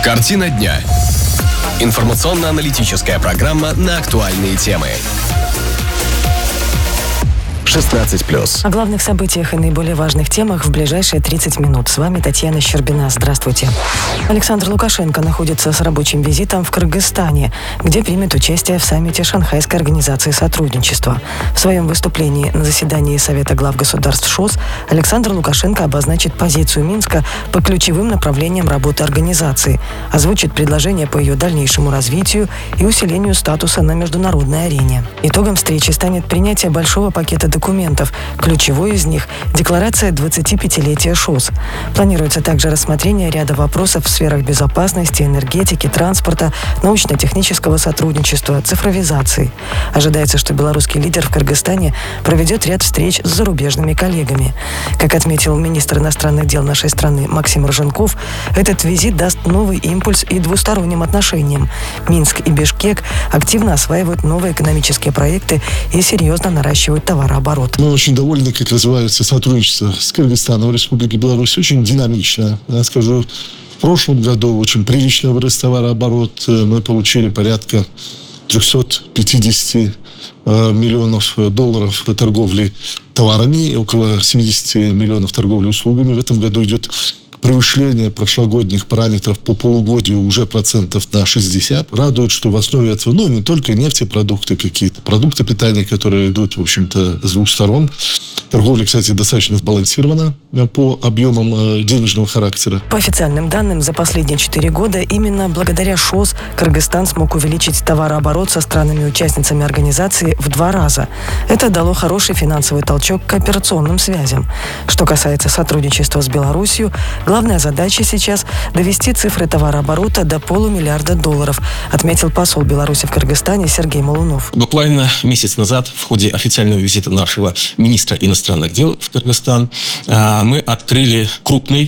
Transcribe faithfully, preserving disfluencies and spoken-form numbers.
Картина дня. Информационно-аналитическая программа на актуальные темы. шестнадцать плюс. О главных событиях и наиболее важных темах в ближайшие тридцать минут. С вами Татьяна Щербина. Здравствуйте. Александр Лукашенко находится с рабочим визитом в Кыргызстане, где примет участие в саммите Шанхайской организации сотрудничества. В своем выступлении на заседании Совета глав государств ШОС Александр Лукашенко обозначит позицию Минска по ключевым направлениям работы организации, озвучит предложения по ее дальнейшему развитию и усилению статуса на международной арене. Итогом встречи станет принятие большого пакета документов. документов. Ключевой из них – Декларация двадцатипятилетия ШОС. Планируется также рассмотрение ряда вопросов в сферах безопасности, энергетики, транспорта, научно-технического сотрудничества, цифровизации. Ожидается, что белорусский лидер в Кыргызстане проведет ряд встреч с зарубежными коллегами. Как отметил министр иностранных дел нашей страны Максим Рженков, этот визит даст новый импульс и двусторонним отношениям. Минск и Бишкек активно осваивают новые экономические проекты и серьезно наращивают товарооборот. Мы очень довольны, как развивается сотрудничество с Кыргызстаном в Республике Беларусь. Очень динамично. Я скажу, в прошлом году очень прилично вырос товарооборот. Мы получили порядка триста пятьдесят миллионов долларов торговли товарами и около семьдесят миллионов торговли услугами. В этом году идет превышение прошлогодних параметров по полугодию уже процентов на шестьдесят. Радует, что в основе этого, ну, не только нефтепродукты какие-то, продукты питания, которые идут, в общем-то, с двух сторон. Торговля, кстати, достаточно сбалансирована по объемам денежного характера. По официальным данным, за последние четыре года именно благодаря ШОС Кыргызстан смог увеличить товарооборот со странами-участницами организации в два раза. Это дало хороший финансовый толчок к кооперационным связям. Что касается сотрудничества с Беларусью, главная задача сейчас – довести цифры товарооборота до полумиллиарда долларов, отметил посол Беларуси в Кыргызстане Сергей Молунов. Буквально месяц назад в ходе официального визита нашего министра иностранных дел в Кыргызстан мы открыли крупный